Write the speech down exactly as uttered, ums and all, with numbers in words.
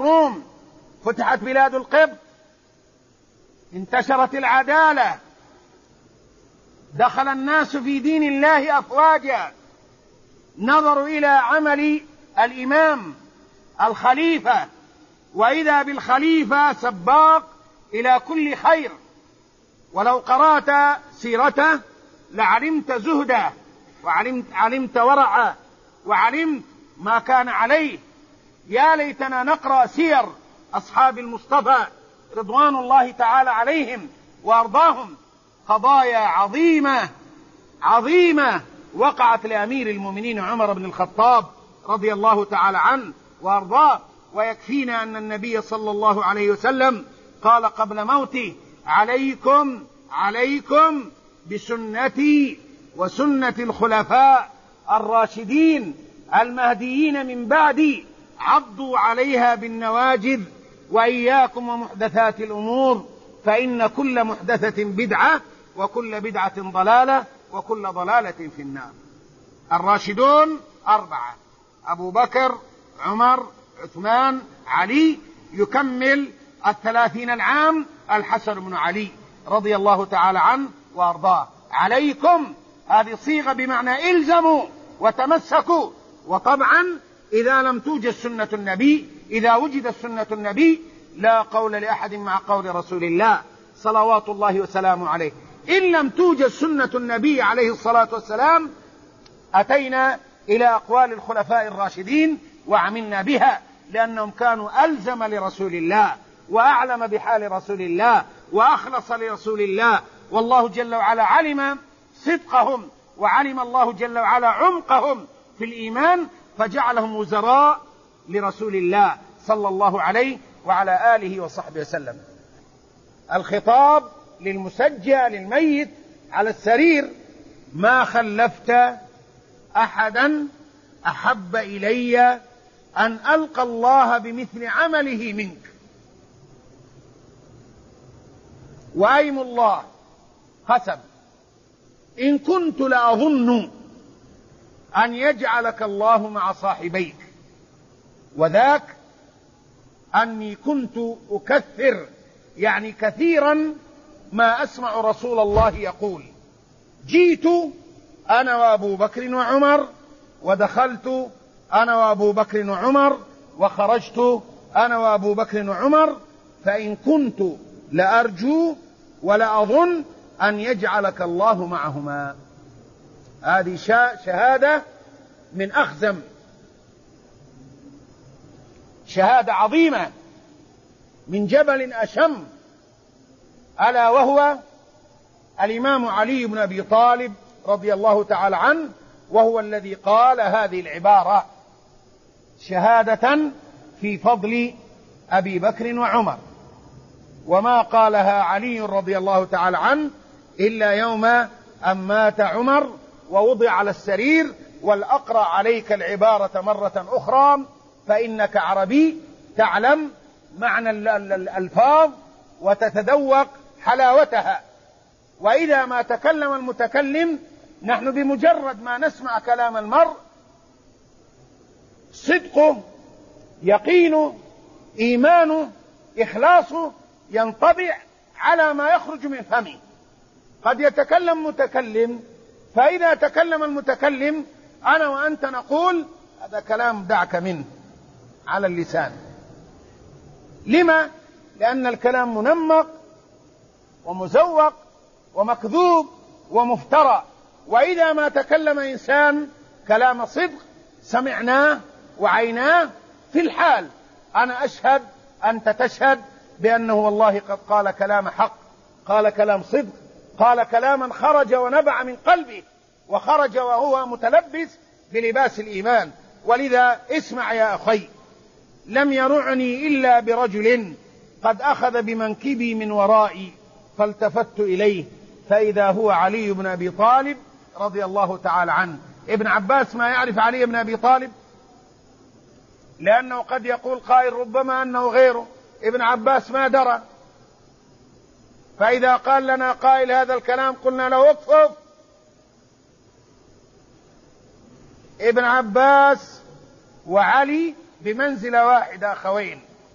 الروم، فتحت بلاد القبط، انتشرت العدالة، دخل الناس في دين الله أفواجا، نظروا إلى عمل الإمام الخليفة، وإذا بالخليفة سباق إلى كل خير، ولو قرأت سيرته لعلمت زهده، وعلمت علمت ورعه، وعلمت ما كان عليه. يا ليتنا نقرأ سير أصحاب المصطفى رضوان الله تعالى عليهم وأرضاهم. قضايا عظيمة عظيمة وقعت لأمير المؤمنين عمر بن الخطاب رضي الله تعالى عنه وأرضاه. ويكفينا أن النبي صلى الله عليه وسلم قال قبل موته: عليكم عليكم بسنتي وسنة الخلفاء الراشدين المهديين من بعدي، عضوا عليها بالنواجذ، وإياكم ومحدثات الأمور، فإن كل محدثة بدعة، وكل بدعة ضلالة، وكل ضلالة في النار. الراشدون أربعة: أبو بكر، عمر، عثمان، علي. يكمل الثلاثين العام الحسن بن علي رضي الله تعالى عنه وأرضاه. عليكم هذه صيغة بمعنى إلزموا وتمسكوا. وطبعا إذا لم توجد سنة النبي، إذا وجدت سنة النبي لا قول لأحد مع قول رسول الله صلوات الله وسلامه عليه. إن لم توجد سنة النبي عليه الصلاة والسلام أتينا إلى أقوال الخلفاء الراشدين وعملنا بها، لأنهم كانوا ألزم لرسول الله وأعلم بحال رسول الله وأخلص لرسول الله. والله جل وعلا علم صدقهم، وعلم الله جل وعلا عمقهم في الإيمان، فجعلهم وزراء لرسول الله صلى الله عليه وعلى آله وصحبه وسلم. الخطاب للمسجى للميت على السرير: ما خلفت أحدا أحب إلي أن ألقى الله بمثل عمله منك، وأيم الله قسم إن كنت لأظن أن يجعلك الله مع صاحبيك، وذاك أني كنت أكثر، يعني كثيرا ما أسمع رسول الله يقول: جئت أنا وأبو بكر وعمر، ودخلت أنا وأبو بكر وعمر، وخرجت أنا وأبو بكر وعمر، فإن كنت لأرجو ولا أظن أن يجعلك الله معهما. هذه شهادة من أخزم، شهادة عظيمة من جبل أشم، ألا وهو الإمام علي بن أبي طالب رضي الله تعالى عنه، وهو الذي قال هذه العبارة: شهادة في فضل أبي بكر وعمر. وما قالها علي رضي الله تعالى عنه إلا يوم أن مات عمر ووضع على السرير: والأقرأ عليك العبارة مرة أخرى فإنك عربي تعلم معنى الألفاظ وتتذوق حلاوتها. وإذا ما تكلم المتكلم، نحن بمجرد ما نسمع كلام المرء صدقه، يقينه، إيمانه، إخلاصه ينطبع على ما يخرج من فمه. قد يتكلم متكلم، فإذا تكلم المتكلم أنا وأنت نقول: هذا كلام دعك منه على اللسان. لما؟ لأن الكلام منمق ومزوق ومكذوب ومفترى. وإذا ما تكلم إنسان كلام صدق سمعناه وعيناه في الحال، أنا أشهد أنت تشهد بأنه والله قد قال كلام حق، قال كلام صدق، قال كلاما خرج ونبع من قلبه، وخرج وهو متلبس بلباس الإيمان. ولذا اسمع يا أخي: لم يرعني إلا برجل قد أخذ بمنكبي من ورائي، فالتفت إليه فإذا هو علي بن أبي طالب رضي الله تعالى عنه. ابن عباس ما يعرف علي بن أبي طالب، لأنه قد يقول قائل ربما أنه غيره. ابن عباس ما درى، فإذا قال لنا قائل هذا الكلام قلنا له: اكفف. ابن عباس وعلي بمنزلة واحدة، أخوين.